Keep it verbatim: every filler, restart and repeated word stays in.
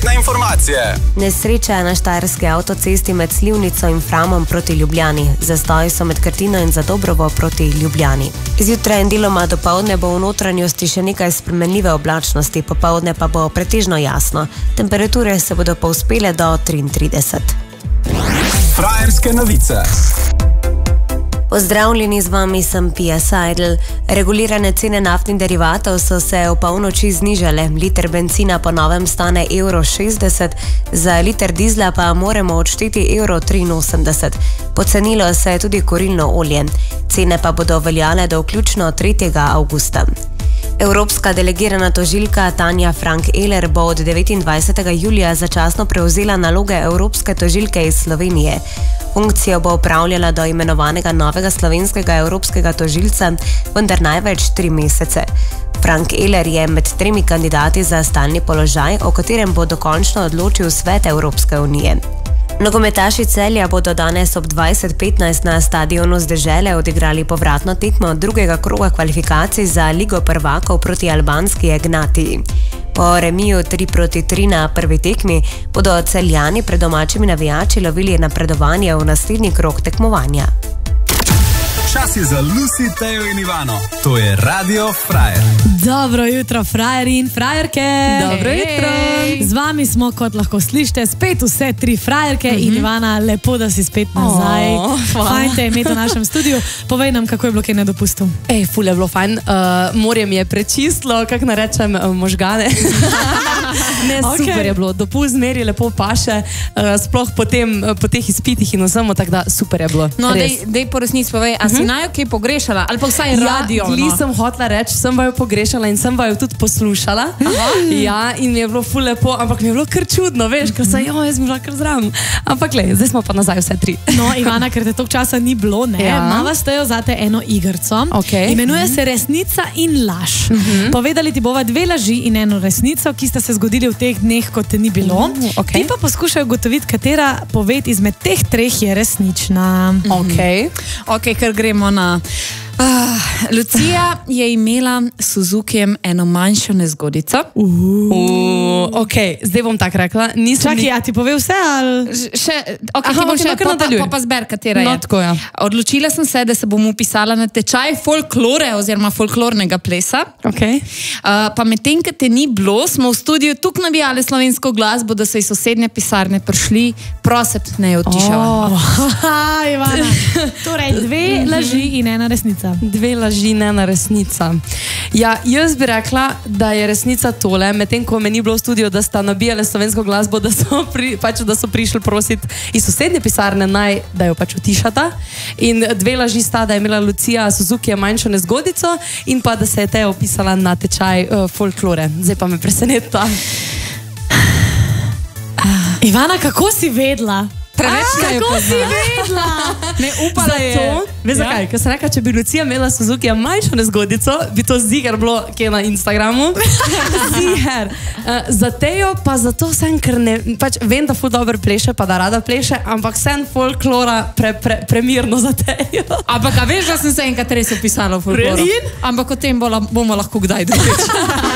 Prometne informacije. Nesreča je na štajerski avtocesti med Slivnico in Framom proti Ljubljani. Zastoji so med Krtino in Zadobrovo proti Ljubljani. Zjutraj in deloma dopoldne bo v notranjosti še nekaj spremenljive oblačnosti, popoldne pa bo pretežno jasno. Temperature se bodo povzpele do triintrideset. Frajerske novice. Pozdravljeni, z vami sem Pia Seidel. Regulirane cene naftnih derivatov so se v polnoči znižale. Liter bencina po novem stane evro šestdeset, za liter dizla pa moramo odšteti evro triinosemdeset. Pocenilo se je tudi kurilno olje. Cene pa bodo veljale do vključno tretjega avgusta. Evropska delegirana tožilka Tanja Frank-Ehler bo od devetindvajsetega julija začasno prevzela naloge evropske tožilke iz Slovenije. Funkcijo bo upravljala do imenovanega novega slovenskega evropskega tožilca, vendar največ tri mesece. Frank-Ehler je med tremi kandidati za stalni položaj, o katerem bo dokončno odločil Svet Evropske unije. Nogometaši Celja bodo danes ob dvajset petnajst na stadionu z Dežele odigrali povratno tekmo drugega kroga kvalifikacij za Ligo prvakov proti albanski Ignatiji. Po remiju tri proti tri na prvi tekmi bodo Celjani pred domačimi navijači lovili napredovanje v naslednji krog tekmovanja. Čas je za Lucy, Tejo in Ivano. To je Radio Frajer. Dobro jutro, frajeri in frajerke. Dobro jutro. Z vami smo, kot lahko slišite, spet vse tri frajerke mm -hmm. in Ivana, lepo, da si spet nazaj. Oh, fajn te je imeti v našem studiu. Povej nam, kako je bilo kaj na dopustu. Ej, ful je bilo fajn. Uh, morje mi je prečistilo, kako narečem, uh, možgane. Ne, super okay. je bilo. Dopust zmeri lepo paše, uh, sploh potem, uh, po teh izpitih in vsemu, tako da super je bilo. No, dej, dej po resnici povej, a si najo kaj pogrešala? Ali pa vsaj radio? Ja, no. sem hotla reči, sem vaju pogrešala in sem vaju tudi poslušala. Ja, in mi je bilo ful lepo, ampak mi je bilo kar čudno, veš, ker sem, jo, jaz mi bila kar zraven. Ampak le, zdaj smo pa nazaj vse tri. No, Ivana, ker te toliko časa ni bilo, ne? Ja. Mava stejo zate eno igrco. Okay. Imenuje se Resnica in laž. Uh -huh. Povedali ti bova dve laži in eno resnico, ki sta se zgodili v teh dneh, kot te ni bilo. Uh -huh. Okay. Ti pa poskušaj ugotoviti, katera poved izmed teh treh je resnična. Ok. Ok, ker gremo na... Uh, Lucija je imela s Suzukijem eno manjšo nezgodico. Uh. Uh, ok, zdaj bom tako rekla. Čakaj, ni... ja ti pove vse, ali... Še, ok, Aha, ti bom še pa, pa, pa zber, katera no, je. Tako, ja. Odločila sem se, da se bom upisala na tečaj folklore oziroma folklornega plesa. Okay. Uh, pa medtem, ko te ni bilo, smo v studiu tukaj navijali slovensko glasbo, da so iz sosednje pisarne prišli, prosit, ne je utišala. Oh. Ivana, torej dve laži in ena resnica. Dve laži, ena resnica. Ja, jaz bi rekla, da je resnica tole, medtem ko me ni bilo v studiu, da sta nabijali slovensko glasbo, da so, pri, pač, da so prišli prositi iz sosednje pisarne naj, da jo pač utišata. In dve laži sta, da je imela Lucija Suzuki manjšo nezgodico in pa, da se je te opisala na tečaj uh, folklore. Zdaj pa me preseneta. Ivana, kako si vedela? Preveč A, kako si vedela? Ne, upala je. Veš zakaj? Ja? Ker sem rekla, če bi Lucija imela Suzuki manjšo nezgodico, bi to ziger bilo kje na Instagramu. Ziger. Uh, za Tejo pa zato sem, ker ne, pač vem, da ful dobro pleše, pa da rada pleše, ampak sem folklora pre, pre, premirno za Tejo. Ampak a veš, da sem se enkrat res upisala v folkloro? Ampak o tem bomo lahko kdaj drugič.